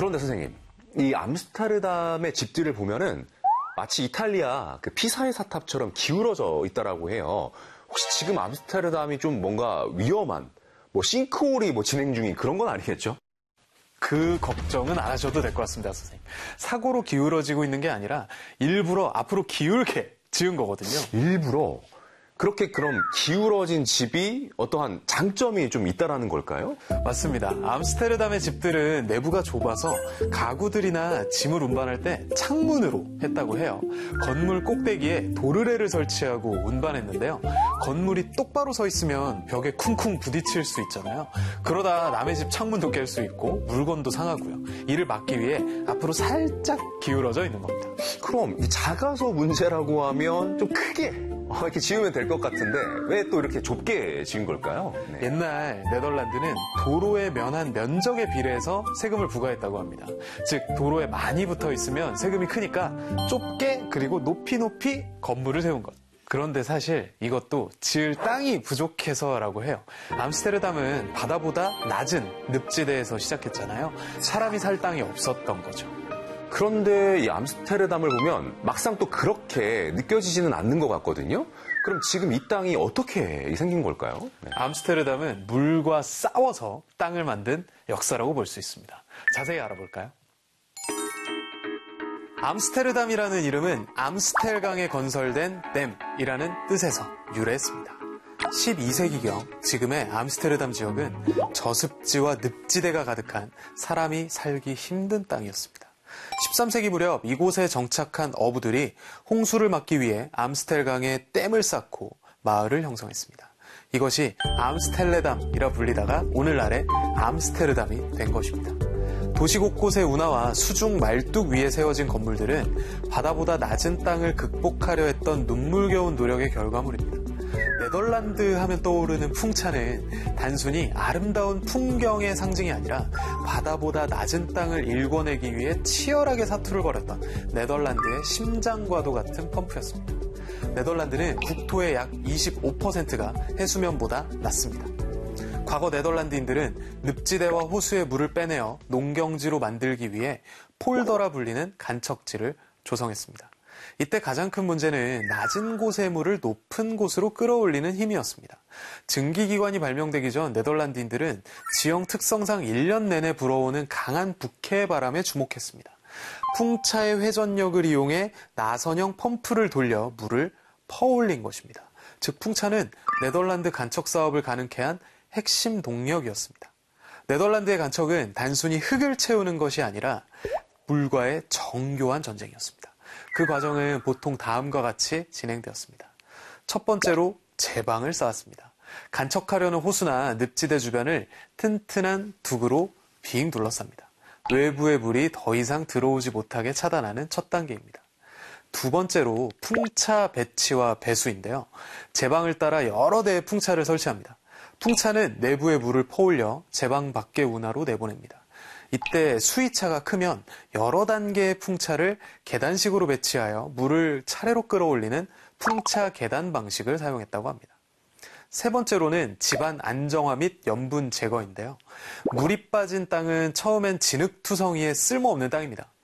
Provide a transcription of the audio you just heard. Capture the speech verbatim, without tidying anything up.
그런데 선생님, 이 암스테르담의 집들을 보면은 마치 이탈리아 그 피사의 사탑처럼 기울어져 있다라고 해요. 혹시 지금 암스테르담이 좀 뭔가 위험한, 뭐 싱크홀이 뭐 진행 중인 그런 건 아니겠죠? 그 걱정은 안 하셔도 될 것 같습니다, 선생님. 사고로 기울어지고 있는 게 아니라 일부러 앞으로 기울게 지은 거거든요. 일부러? 그렇게 그럼 기울어진 집이 어떠한 장점이 좀 있다라는 걸까요? 맞습니다. 암스테르담의 집들은 내부가 좁아서 가구들이나 짐을 운반할 때 창문으로 했다고 해요. 건물 꼭대기에 도르래를 설치하고 운반했는데요. 건물이 똑바로 서 있으면 벽에 쿵쿵 부딪힐 수 있잖아요. 그러다 남의 집 창문도 깰 수 있고 물건도 상하고요. 이를 막기 위해 앞으로 살짝 기울어져 있는 겁니다. 그럼 작아서 문제라고 하면 좀 크게 이렇게 지으면 될 것 같은데 왜 또 이렇게 좁게 지은 걸까요? 네. 옛날 네덜란드는 도로에 면한 면적에 비례해서 세금을 부과했다고 합니다. 즉 도로에 많이 붙어 있으면 세금이 크니까 좁게 그리고 높이 높이 건물을 세운 것. 그런데 사실 이것도 지을 땅이 부족해서라고 해요. 암스테르담은 바다보다 낮은 늪지대에서 시작했잖아요. 사람이 살 땅이 없었던 거죠. 그런데 이 암스테르담을 보면 막상 또 그렇게 느껴지지는 않는 것 같거든요. 그럼 지금 이 땅이 어떻게 생긴 걸까요? 네. 암스테르담은 물과 싸워서 땅을 만든 역사라고 볼 수 있습니다. 자세히 알아볼까요? 암스테르담이라는 이름은 암스텔강에 건설된 댐이라는 뜻에서 유래했습니다. 십이 세기경 지금의 암스테르담 지역은 저습지와 늪지대가 가득한 사람이 살기 힘든 땅이었습니다. 십삼 세기 무렵 이곳에 정착한 어부들이 홍수를 막기 위해 암스텔강에 댐을 쌓고 마을을 형성했습니다. 이것이 암스텔레담이라 불리다가 오늘날의 암스테르담이 된 것입니다. 도시 곳곳의 운하와 수중 말뚝 위에 세워진 건물들은 바다보다 낮은 땅을 극복하려 했던 눈물겨운 노력의 결과물입니다. 네덜란드 하면 떠오르는 풍차는 단순히 아름다운 풍경의 상징이 아니라 바다보다 낮은 땅을 일궈내기 위해 치열하게 사투를 벌였던 네덜란드의 심장과도 같은 펌프였습니다. 네덜란드는 국토의 약 이십오 퍼센트가 해수면보다 낮습니다. 과거 네덜란드인들은 늪지대와 호수의 물을 빼내어 농경지로 만들기 위해 폴더라 불리는 간척지를 조성했습니다. 이때 가장 큰 문제는 낮은 곳의 물을 높은 곳으로 끌어올리는 힘이었습니다. 증기기관이 발명되기 전 네덜란드인들은 지형 특성상 일 년 내내 불어오는 강한 북해 바람에 주목했습니다. 풍차의 회전력을 이용해 나선형 펌프를 돌려 물을 퍼올린 것입니다. 즉 풍차는 네덜란드 간척 사업을 가능케 한 핵심 동력이었습니다. 네덜란드의 간척은 단순히 흙을 채우는 것이 아니라 물과의 정교한 전쟁이었습니다. 그 과정은 보통 다음과 같이 진행되었습니다. 첫 번째로 제방을 쌓았습니다. 간척하려는 호수나 늪지대 주변을 튼튼한 두구로 빙 둘러쌉니다. 외부의 물이 더 이상 들어오지 못하게 차단하는 첫 단계입니다. 두 번째로 풍차 배치와 배수인데요. 제방을 따라 여러 대의 풍차를 설치합니다. 풍차는 내부의 물을 퍼올려 제방 밖의 운하로 내보냅니다. 이때 수위차가 크면 여러 단계의 풍차를 계단식으로 배치하여 물을 차례로 끌어올리는 풍차 계단 방식을 사용했다고 합니다. 세 번째로는 집안 안정화 및 염분 제거인데요. 물이 빠진 땅은 처음엔 진흙투성이에 쓸모없는 땅입니다.